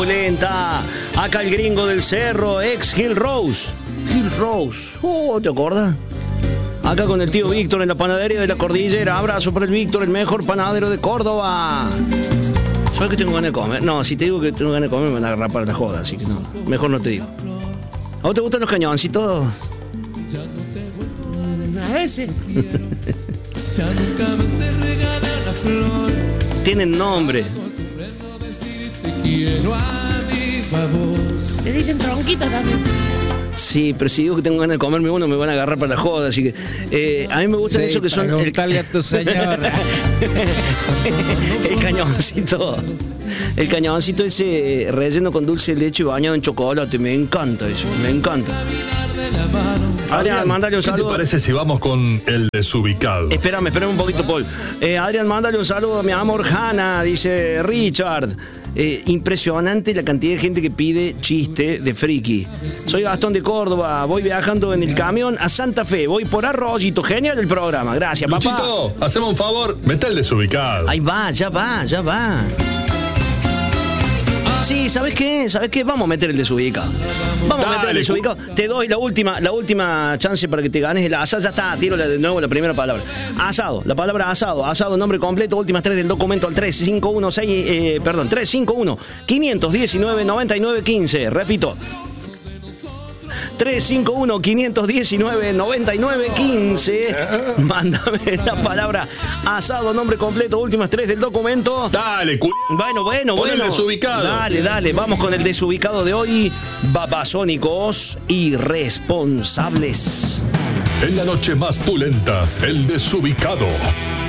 Lenta. Acá el gringo del cerro, ex Hill Rose. Hill Rose. ¿Te acuerdas? Acá con el tío Víctor en la panadería de la Cordillera. Abrazo para el Víctor, el mejor panadero de Córdoba. ¿Sabes que tengo ganas de comer? No, si te digo que tengo ganas de comer me van a agarrar para la joda, así que no. Mejor no te digo. ¿A vos te gustan los cañoncitos? A ese. Tienen nombre. Le dicen tronquito también. Sí, pero si digo que tengo ganas de comerme uno me van a agarrar para la joda, así que a mí me gustan eso que son a tu señora. el cañoncito ese relleno con dulce de leche y bañado en chocolate, me encanta eso, me encanta. Adrián, mándale un saludo. ¿Qué te parece si vamos con el desubicado? Espérame un poquito, Paul. Adrián, mándale un saludo a mi amor Hanna, dice Richard. Impresionante la cantidad de gente que pide chiste de friki. Soy Gastón de Córdoba, voy viajando en el camión a Santa Fe, voy por Arroyito. Genial el programa, gracias, Luchito, papá. haceme un favor, mete el desubicado. Ahí va, ya va. Sí, ¿sabes qué? Vamos a meter el desubicado. Vamos a meter el desubicado. Te doy la última chance para que te ganes el asado. Ya está, tiro de nuevo la primera palabra. Asado, la palabra asado, nombre completo, últimas 3 del documento al 351-519-9915. Repito. 351-519-9915. Mándame la palabra asado, nombre completo, últimas 3 del documento. Dale, Bueno. Pon el desubicado. Dale, vamos con el desubicado de hoy. Babasónicos irresponsables. En la noche más pulenta, el desubicado.